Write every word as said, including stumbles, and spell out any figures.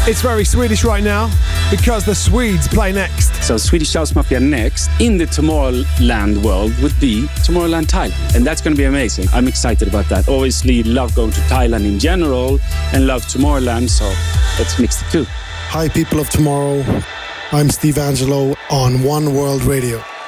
It's very Swedish right now because the Swedes play next. So Swedish House Mafia next in the Tomorrowland world would be Tomorrowland Thailand. And that's going to be amazing. I'm excited about that. Obviously love going to Thailand in general and love Tomorrowland, so let's mix the two. Hi people of tomorrow, I'm Steve Angelo on One World Radio.